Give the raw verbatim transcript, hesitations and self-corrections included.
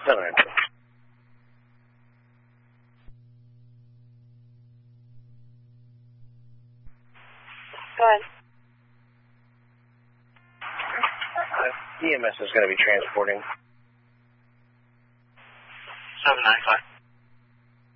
seven nine two. Go ahead. Uh, E M S is going to be transporting. seven nine five.